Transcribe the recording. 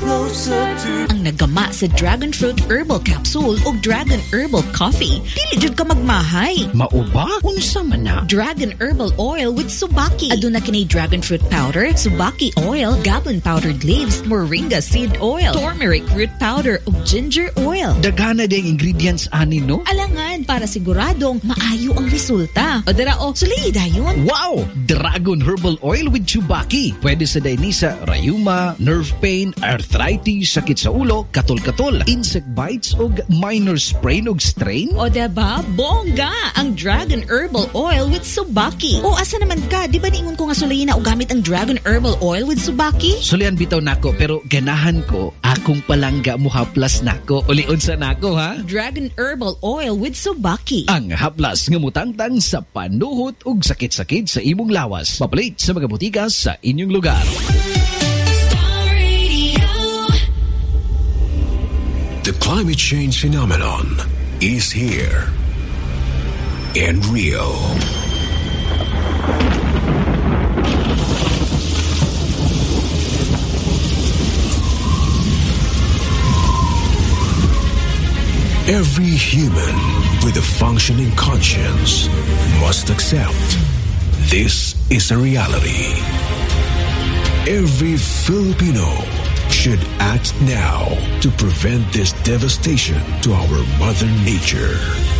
closer to... Ang nagama sa Dragon Fruit Herbal Capsule o Dragon Herbal Coffee. Dili jud ka magmahay. Mauba? Unsa man na? Dragon Herbal Oil with Subaki. Aduna kini Dragon Fruit Powder, Subaki Oil, Gabon Powdered Leaves, Moringa Seed Oil, Turmeric Root Powder ug Ginger Oil. Daghana ding ingredients ani no? Alangan para siguradong maayo ang resulta. O dara sulay dayon. Wow! Dragon Herbal Oil with Chubaki. Pwede sa Dainisa, rayuma, nerve pain, arthritis, sakit sa ulo, katol-katol, insect bites ug minor sprain ug strain. O diba? Bongga! Ang Dragon Herbal Oil with Subaki. O asa naman ka? Di ba niingon ko nga sulayin na o gamit ang Dragon Herbal Oil with Subaki? Sulian bitaw nako pero ganahan ko akong palangga mo haplas nako. Ulion sa nako ha? Dragon Herbal Oil with Subaki. Ang haplas nga mutangtang sa panuhot ug sakit-sakit sa imong lawas. Papalit sa mga butika sa inyong lugar. The climate change phenomenon is here and real. Every human with a functioning conscience must accept this is a reality. Every Filipino should act now to prevent this devastation to our Mother Nature.